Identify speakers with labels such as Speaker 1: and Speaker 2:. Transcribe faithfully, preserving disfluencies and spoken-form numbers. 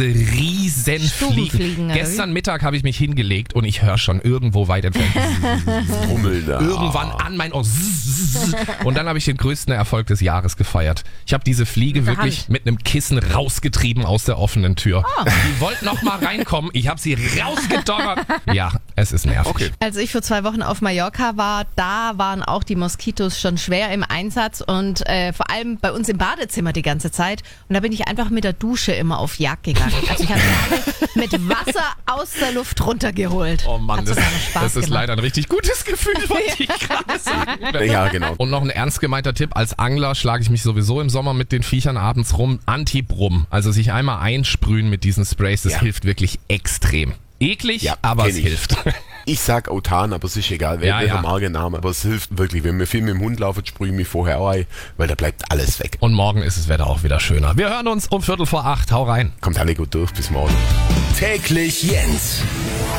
Speaker 1: riesen Fliegen.
Speaker 2: Stubenfliegen, oder wie?
Speaker 1: Gestern Mittag habe ich mich hingelegt und ich höre schon irgendwo weit entfernt
Speaker 3: Hummeln da.
Speaker 1: irgendwann an mein Ohr. Und dann habe ich den größten Erfolg des Jahres gefeiert. Ich habe diese Fliege
Speaker 2: Mit der
Speaker 1: wirklich
Speaker 2: Hand.
Speaker 1: mit einem Kissen rausgetrieben aus der offenen Tür. Die wollte noch mal reinkommen. Ich habe sie rausgedonnert. Ja, es ist nervig.
Speaker 3: Okay.
Speaker 2: Als ich für zwei Wochen auf Mallorca war, da waren auch die Moskitos schon schwer im Einsatz und äh, vor allem bei uns im Badezimmer die ganze Zeit. Und da bin ich einfach mit der Dusche immer auf Jagd gegangen. Also ich habe alle mit Wasser aus der Luft runtergeholt.
Speaker 1: Oh Mann,
Speaker 2: Hat
Speaker 1: das,
Speaker 2: sogar noch Spaß
Speaker 1: das ist
Speaker 2: gemacht.
Speaker 1: leider ein richtig gutes Gefühl, wollte ich gerade sagen.
Speaker 3: Ja, genau.
Speaker 1: Und noch ein ernst gemeinter Tipp, als Angler schlage ich mich sowieso im Sommer mit den Viechern abends rum. Anti-Brumm, also sich einmal einsprühen mit diesen Sprays, das
Speaker 3: Ja.
Speaker 1: hilft wirklich extrem. Eklig,
Speaker 3: Ja,
Speaker 1: aber es
Speaker 3: kenn ich.
Speaker 1: hilft.
Speaker 3: Ich sag Autan, aber es ist egal, wer
Speaker 1: Ja,
Speaker 3: welcher
Speaker 1: ja.
Speaker 3: Markenname. Aber es hilft wirklich. Wenn wir viel mit dem Hund laufen, sprühe ich mich vorher auch ein, weil da bleibt alles weg.
Speaker 1: Und morgen ist das Wetter auch wieder schöner. Wir hören uns um Viertel vor acht. Hau rein.
Speaker 3: Kommt alle gut durch. Bis morgen.
Speaker 4: Täglich Jens.